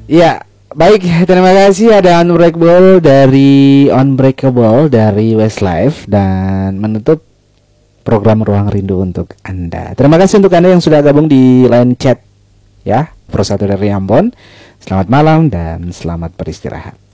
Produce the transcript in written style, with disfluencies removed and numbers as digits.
Ya, baik, terima kasih ada Unbreakable dari Westlife dan menutup program Ruang Rindu untuk Anda. Terima kasih untuk Anda yang sudah gabung di line chat ya, Pro 1 dari Ambon. Selamat malam dan selamat beristirahat.